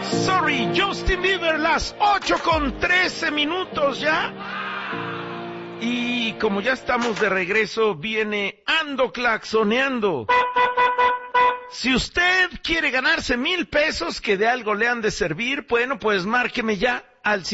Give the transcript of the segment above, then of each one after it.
Sorry, Justin Bieber, las 8:13 ya. Y como ya estamos de regreso, viene Ando Claxoneando. Si usted quiere ganarse 1,000 pesos que de algo le han de servir, bueno, pues márqueme ya al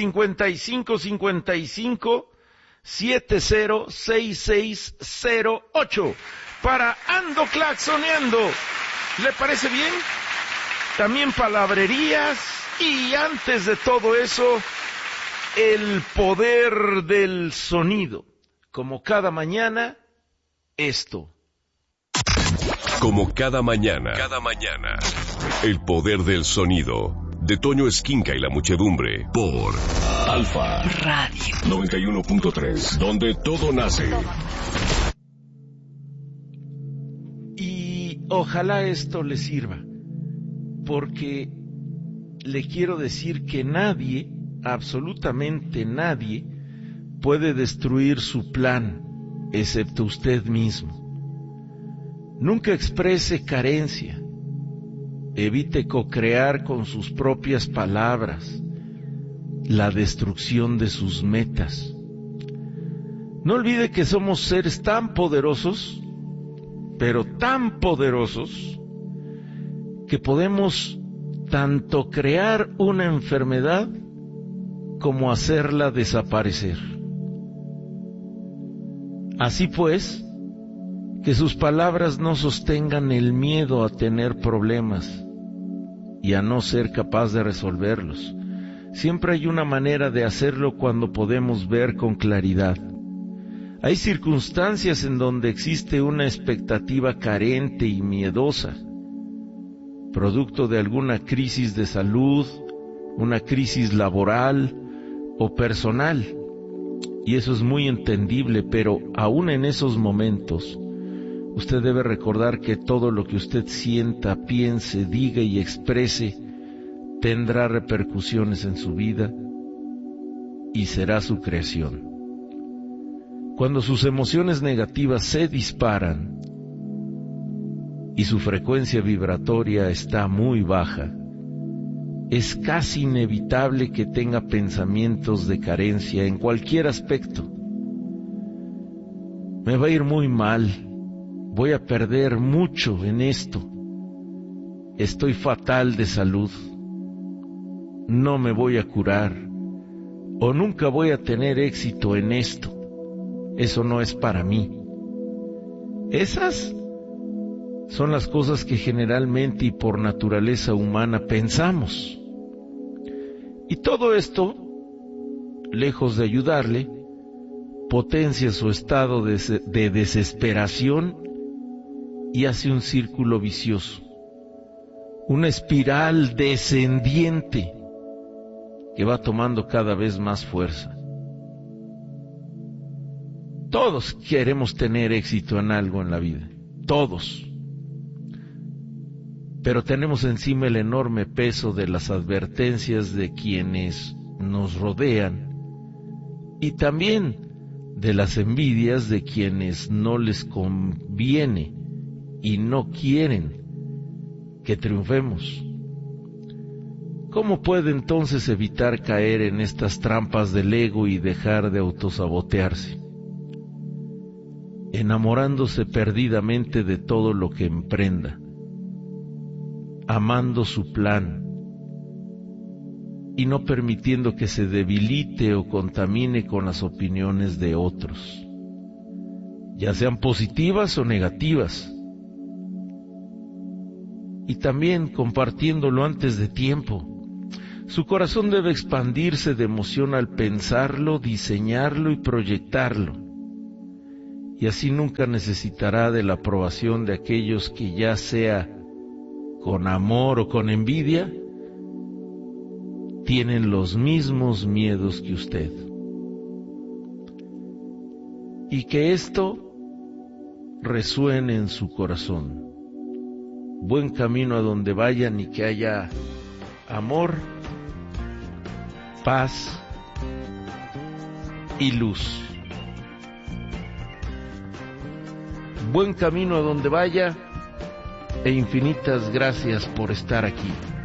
5555-706608 para Ando Claxoneando. ¿Le parece bien? También palabrerías y antes de todo eso, el poder del sonido. Como cada mañana, esto. Como cada mañana, el poder del sonido, de Toño Esquinca y la muchedumbre, por Alfa Radio 91.3, donde todo nace. Y ojalá esto le sirva, porque le quiero decir que nadie, absolutamente nadie, puede destruir su plan, excepto usted mismo. Nunca exprese carencia. Evite co-crear con sus propias palabras la destrucción de sus metas. No olvide que somos seres tan poderosos, pero tan poderosos, que podemos tanto crear una enfermedad como hacerla desaparecer. Así pues, que sus palabras no sostengan el miedo a tener problemas y a no ser capaz de resolverlos. Siempre hay una manera de hacerlo cuando podemos ver con claridad. Hay circunstancias en donde existe una expectativa carente y miedosa, producto de alguna crisis de salud, una crisis laboral o personal, y eso es muy entendible, pero aún en esos momentos, usted debe recordar que todo lo que usted sienta, piense, diga y exprese tendrá repercusiones en su vida y será su creación. Cuando sus emociones negativas se disparan y su frecuencia vibratoria está muy baja, es casi inevitable que tenga pensamientos de carencia en cualquier aspecto. Me va a ir muy mal. Voy a perder mucho en esto. Estoy fatal de salud. No me voy a curar. O nunca voy a tener éxito en esto. Eso no es para mí. Esas son las cosas que generalmente y por naturaleza humana pensamos. Y todo esto, lejos de ayudarle, potencia su estado de desesperación y hace un círculo vicioso, una espiral descendiente que va tomando cada vez más fuerza. Todos queremos tener éxito en algo en la vida, todos, pero tenemos encima el enorme peso de las advertencias de quienes nos rodean y también de las envidias de quienes no les conviene y no quieren que triunfemos. ¿Cómo puede entonces evitar caer en estas trampas del ego y dejar de autosabotearse? Enamorándose perdidamente de todo lo que emprenda, amando su plan y no permitiendo que se debilite o contamine con las opiniones de otros, ya sean positivas o negativas. Y también compartiéndolo antes de tiempo. Su corazón debe expandirse de emoción al pensarlo, diseñarlo y proyectarlo. Y así nunca necesitará de la aprobación de aquellos que, ya sea con amor o con envidia, tienen los mismos miedos que usted. Y que esto resuene en su corazón. Buen camino a donde vayan y que haya amor, paz y luz. Buen camino a donde vaya e infinitas gracias por estar aquí.